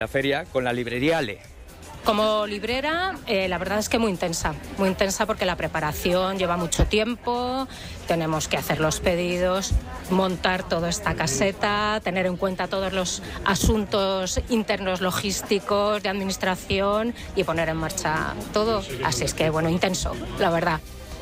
La feria con la librería Ale. Como librera, la verdad es que muy intensa porque la preparación lleva mucho tiempo, tenemos que hacer los pedidos, montar toda esta caseta, tener en cuenta todos los asuntos internos logísticos, de administración y poner en marcha todo. Así es que, intenso, la verdad.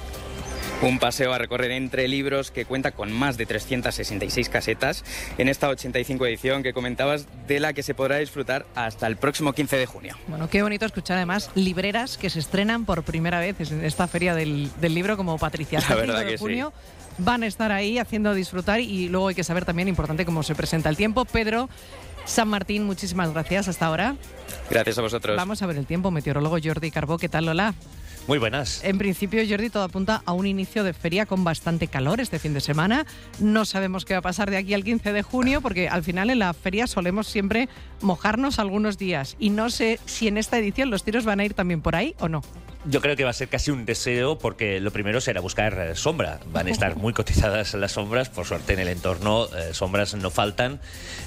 Un paseo a recorrer entre libros que cuenta con más de 366 casetas en esta 85 edición que comentabas, de la que se podrá disfrutar hasta el próximo 15 de junio. Bueno, qué bonito escuchar además libreras que se estrenan por primera vez en esta feria del libro, como Patricia. La verdad que junio sí. Van a estar ahí haciendo disfrutar y luego hay que saber también, importante, cómo se presenta el tiempo. Pedro San Martín, muchísimas gracias hasta ahora. Gracias a vosotros. Vamos a ver el tiempo. Meteorólogo Jordi Carbó, ¿qué tal, Lola? Muy buenas. En principio, Jordi, todo apunta a un inicio de feria con bastante calor este fin de semana. No sabemos qué va a pasar de aquí al 15 de junio, porque al final en la feria solemos siempre mojarnos algunos días. Y no sé si en esta edición los tiros van a ir también por ahí o no. Yo creo que va a ser casi un deseo, porque lo primero será buscar sombra. Van a estar muy cotizadas las sombras, por suerte en el entorno sombras no faltan,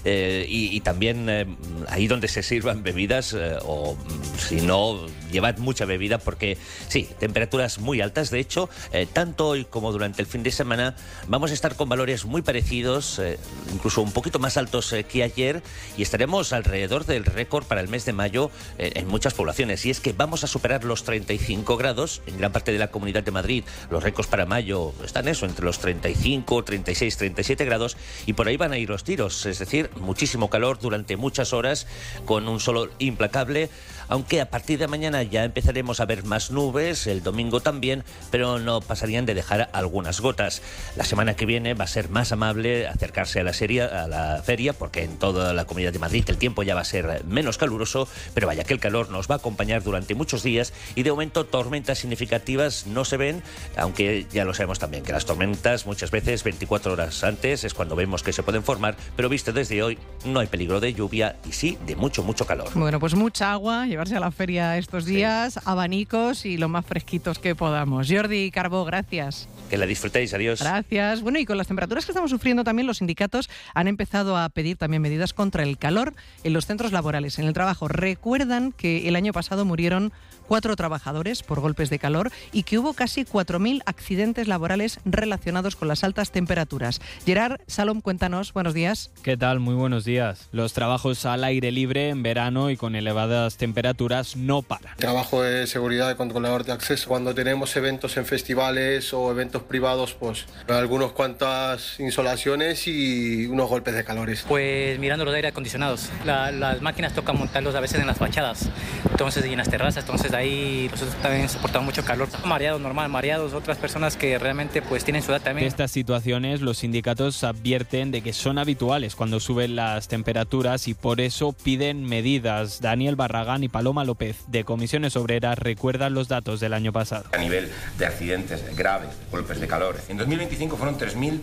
y también ahí donde se sirvan bebidas, o si no, llevad mucha bebida, porque sí, temperaturas muy altas. De hecho, tanto hoy como durante el fin de semana vamos a estar con valores muy parecidos, incluso un poquito más altos que ayer, y estaremos alrededor del récord para el mes de mayo en muchas poblaciones. Y es que vamos a superar los 35 grados en gran parte de la Comunidad de Madrid. Los récords para mayo están entre los 35, 36, 37 grados, y por ahí van a ir los tiros. Es decir, muchísimo calor durante muchas horas con un sol implacable, aunque a partir de mañana ya empezaremos a ver más nubes, el domingo también, pero no pasarían de dejar algunas gotas. La semana que viene va a ser más amable acercarse a la feria, porque en toda la Comunidad de Madrid el tiempo ya va a ser menos caluroso, pero vaya que el calor nos va a acompañar durante muchos días, y de momento tormentas significativas no se ven, aunque ya lo sabemos también que las tormentas muchas veces 24 horas antes es cuando vemos que se pueden formar, pero visto desde hoy no hay peligro de lluvia y sí de mucho calor. Bueno, pues mucha agua, llevarse a la feria estos días, sí. Abanicos y lo más fresquitos que podamos. Jordi Carbó, gracias. Que la disfrutéis, adiós. Gracias. Bueno, y con las temperaturas que estamos sufriendo también, los sindicatos han empezado a pedir también medidas contra el calor en los centros laborales, en el trabajo. Recuerdan que el año pasado murieron 4 trabajadores por golpes de calor y que hubo casi 4.000 accidentes laborales relacionados con las altas temperaturas. Gerard Salom, cuéntanos, buenos días. ¿Qué tal? Muy buenos días. Los trabajos al aire libre en verano y con elevadas temperaturas no paran. Trabajo de seguridad de controlador de acceso. Cuando tenemos eventos en festivales o eventos privados, pues algunas cuantas insolaciones y unos golpes de calores. Pues mirando los aire acondicionados. Las máquinas tocan montarlos a veces en las fachadas, entonces, y en las terrazas, entonces ahí nosotros también soportamos mucho calor. Mareados, otras personas que realmente pues tienen su edad también. De estas situaciones los sindicatos advierten de que son habituales cuando suben las temperaturas y por eso piden medidas. Daniel Barragán y Paloma López de Comisiones Obreras recuerdan los datos del año pasado. A nivel de accidentes graves, golpes de calor, en 2025 fueron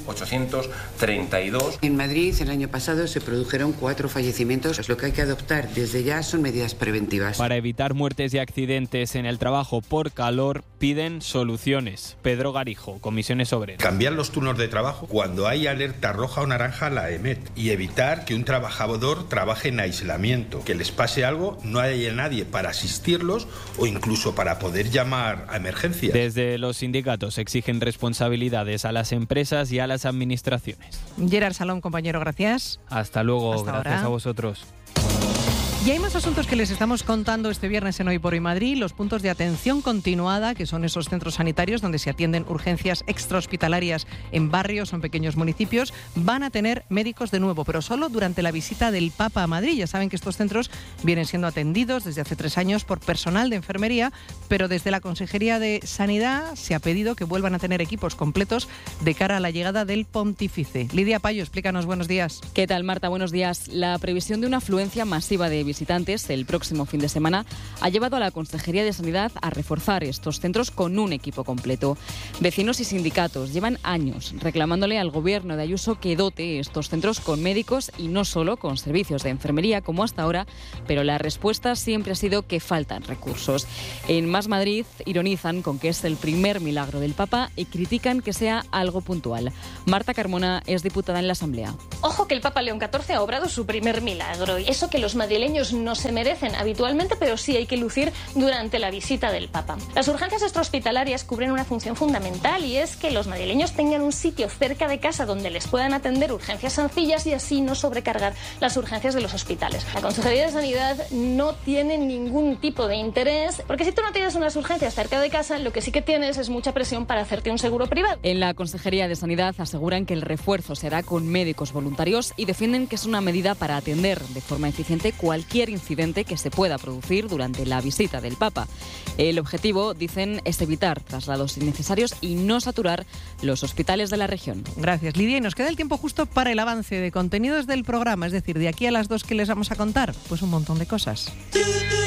3.832. En Madrid el año pasado se produjeron 4 fallecimientos. Lo que hay que adoptar desde ya son medidas preventivas. Para evitar muertes y accidentes en el trabajo por calor, piden soluciones. Pedro Garijo, Comisiones Obreras. Cambiar los turnos de trabajo cuando hay alerta roja o naranja, la EMET, y evitar que un trabajador trabaje en aislamiento, que les pase algo, no haya nadie para asistirlos o incluso para poder llamar a emergencias. Desde los sindicatos exigen responsabilidades a las empresas y a las administraciones. Gerard Salom, compañero, gracias. Hasta luego, Hasta gracias ahora. a vosotros. Y hay más asuntos que les estamos contando este viernes en Hoy por Hoy Madrid. Los puntos de atención continuada, que son esos centros sanitarios donde se atienden urgencias extrahospitalarias en barrios o en pequeños municipios, van a tener médicos de nuevo, pero solo durante la visita del Papa a Madrid. Ya saben que estos centros vienen siendo atendidos desde hace 3 años por personal de enfermería, pero desde la Consejería de Sanidad se ha pedido que vuelvan a tener equipos completos de cara a la llegada del Pontífice. Lidia Payo, explícanos, buenos días. ¿Qué tal, Marta? Buenos días. La previsión de una afluencia masiva de visitantes el próximo fin de semana ha llevado a la Consejería de Sanidad a reforzar estos centros con un equipo completo. Vecinos y sindicatos llevan años reclamándole al Gobierno de Ayuso que dote estos centros con médicos y no solo con servicios de enfermería como hasta ahora, pero la respuesta siempre ha sido que faltan recursos. En Más Madrid ironizan con que es el primer milagro del Papa y critican que sea algo puntual. Marta Carmona es diputada en la Asamblea. Ojo que el Papa León XIV ha obrado su primer milagro. Eso que los madrileños madrileños no se merecen habitualmente, pero sí hay que lucir durante la visita del Papa. Las urgencias extrahospitalarias cubren una función fundamental, y es que los madrileños tengan un sitio cerca de casa donde les puedan atender urgencias sencillas y así no sobrecargar las urgencias de los hospitales. La Consejería de Sanidad no tiene ningún tipo de interés, porque si tú no tienes unas urgencias cerca de casa, lo que sí que tienes es mucha presión para hacerte un seguro privado. En la Consejería de Sanidad aseguran que el refuerzo se hará con médicos voluntarios y defienden que es una medida para atender de forma eficiente cualquier incidente que se pueda producir durante la visita del Papa. El objetivo, dicen, es evitar traslados innecesarios y no saturar los hospitales de la región. Gracias, Lidia. Y nos queda el tiempo justo para el avance de contenidos del programa, es decir, de aquí a las 2 que les vamos a contar, pues un montón de cosas.